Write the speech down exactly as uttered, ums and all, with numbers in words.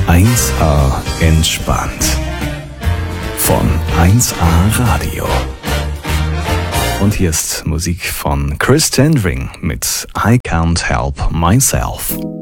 eins a entspannt. Von eins a Radio. Und hier ist Musik von Chris Tendring mit I Can't Help Myself.